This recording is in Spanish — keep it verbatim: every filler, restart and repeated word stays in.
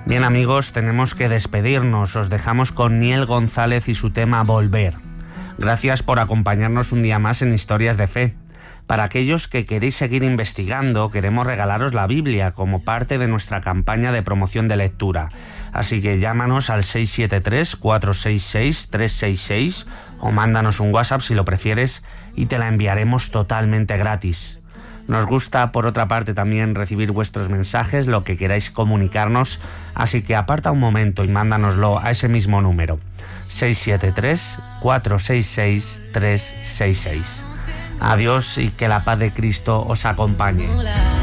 Bien amigos, tenemos que despedirnos. Os dejamos con Niel González y su tema Volver. Gracias por acompañarnos un día más en Historias de Fe. Para aquellos que queréis seguir investigando, queremos regalaros la Biblia como parte de nuestra campaña de promoción de lectura. Así que llámanos al seis siete tres, cuatro seis seis, tres seis seis o mándanos un WhatsApp si lo prefieres y te la enviaremos totalmente gratis. Nos gusta, por otra parte, también recibir vuestros mensajes, lo que queráis comunicarnos, así que aparta un momento y mándanoslo a ese mismo número, seis siete tres, cuatro seis seis, tres seis seis. Adiós y que la paz de Cristo os acompañe.